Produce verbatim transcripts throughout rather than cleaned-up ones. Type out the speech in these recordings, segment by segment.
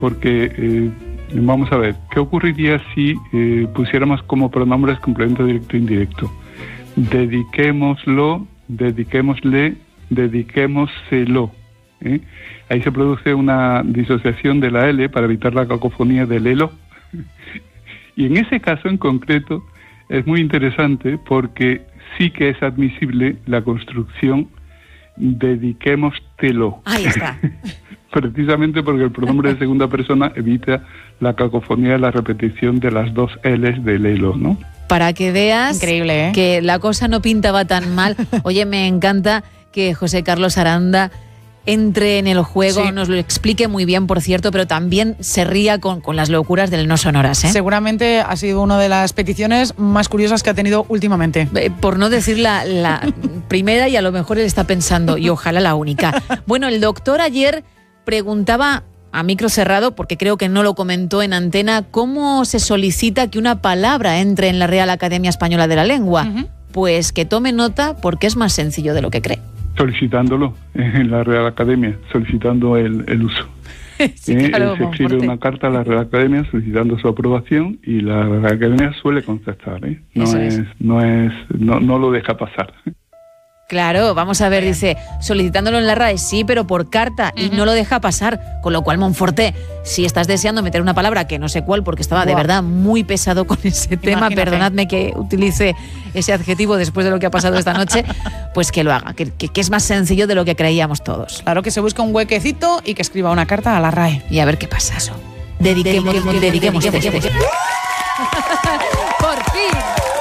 porque eh, vamos a ver, ¿qué ocurriría si eh, pusiéramos como pronombres complemento directo e indirecto? Dediquémoslo, dediquémosle, dediquémoselo. ¿eh? Ahí se produce una disociación de la L para evitar la cacofonía del elo. Y en ese caso en concreto es muy interesante porque sí que es admisible la construcción dediquémostelo. Ahí está. Precisamente porque el pronombre de segunda persona evita la cacofonía de la repetición de las dos L's del elo, ¿no? Para que veas Increíble, ¿eh? que la cosa no pintaba tan mal. Oye, me encanta que José Carlos Aranda entre en el juego, sí. Nos lo explique muy bien, por cierto, pero también se ría con, con las locuras del No Sonoras, ¿eh? Seguramente ha sido una de las peticiones más curiosas que ha tenido últimamente. Eh, por no decir la, la primera, y a lo mejor él está pensando, y ojalá la única. Bueno, el doctor ayer preguntaba a micro cerrado, porque creo que no lo comentó en antena, cómo se solicita que una palabra entre en la Real Academia Española de la Lengua. Uh-huh. Pues que tome nota porque es más sencillo de lo que cree. Solicitándolo en la Real Academia, solicitando el, el uso. Sí, claro, eh, se escribe una carta a la Real Academia solicitando su aprobación y la Real Academia suele contestar, ¿eh? No Eso es, es. no es, no, no lo deja pasar. Claro, vamos a ver, dice, solicitándolo en la R A E, sí, pero por carta, y uh-huh. no lo deja pasar. Con lo cual, Monforté, si estás deseando meter una palabra que no sé cuál, porque estaba Buah. de verdad muy pesado con ese tema, Imagínate. Perdonadme que utilice ese adjetivo después de lo que ha pasado esta noche, pues que lo haga, que, que, que es más sencillo de lo que creíamos todos. Claro, que se busca un huequecito y que escriba una carta a la R A E. Y a ver qué pasa eso. Dediquemos, dediquemos, dediquemos. dediquemos. ¡Por fin!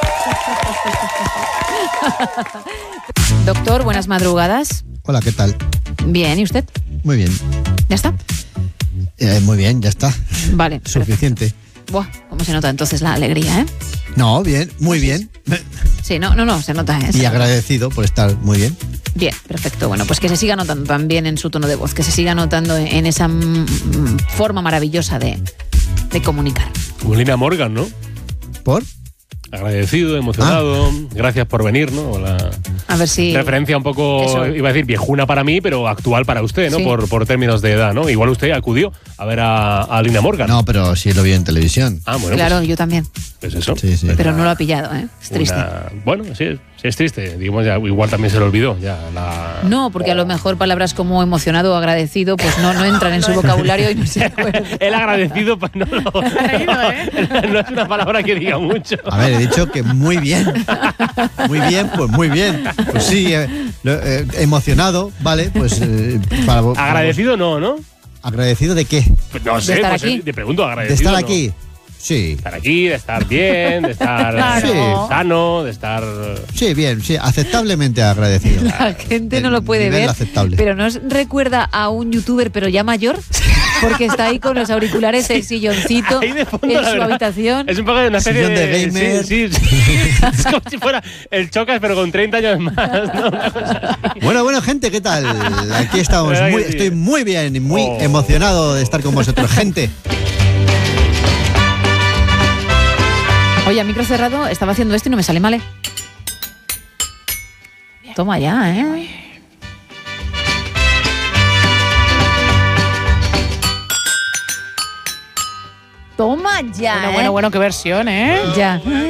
Doctor, buenas madrugadas. Hola, ¿qué tal? Bien, ¿y usted? Muy bien. ¿Ya está? Eh, muy bien, ya está. Vale. Suficiente. Perfecto. Buah, ¿cómo se nota entonces la alegría, eh? No, bien, muy bien. Sí, no, no, no, se nota eso. Y agradecido por estar muy bien. Bien, perfecto. Bueno, pues que se siga notando también en su tono de voz, que se siga notando en esa mm, forma maravillosa de, de comunicar. Como Lina Morgan, ¿no? ¿Por? Agradecido, emocionado, ah. gracias por venir, ¿no? La a ver si... referencia un poco, Eso. iba a decir viejuna para mí, pero actual para usted, ¿no? Sí. Por, por términos de edad, ¿no? Igual usted acudió a ver a, a Lina Morgan. No, pero sí lo vio en televisión. Ah, bueno. Claro, pues, yo también. ¿Es eso? Sí, sí. Pero no lo ha pillado, ¿eh? Es triste. Una, bueno, sí, sí es triste. Digamos, ya, igual también se lo olvidó. Ya, la... No, porque a lo mejor palabras como emocionado o agradecido pues no, no entran en su vocabulario y no se acuerda. El agradecido pues no, lo, no, ¿eh? no es una palabra que diga mucho. A ver, he dicho que muy bien. Muy bien, pues muy bien. Pues sí, eh, eh, emocionado, ¿vale? Pues eh, para, para agradecido no, ¿no? ¿Agradecido de qué? Pues no sé, ¿De estar pues aquí? Te pregunto, agradecido. ¿De estar no. aquí? Sí. De estar aquí, de estar bien, de estar claro. sí. sano, de estar... Sí, bien, sí, aceptablemente agradecido. La gente el no lo puede ver, aceptable. Pero ¿nos recuerda a un youtuber, pero ya mayor? Porque está ahí con los auriculares, sí. el silloncito, de fondo, en su verdad. habitación. Es un poco de una especie Sillón de, de gamer. Sí, sí, sí. Es como si fuera el Chocas, pero con treinta años más, ¿no? Una cosa así. Bueno, bueno, gente, ¿qué tal? Aquí estamos, muy, sí. estoy muy bien y muy oh. emocionado de estar con vosotros, gente. Oye, a micro cerrado estaba haciendo esto y no me sale mal, ¿eh? Toma ya, ¿eh? Toma ya, Bueno, ¿eh? bueno, bueno, qué versión, ¿eh? Ya.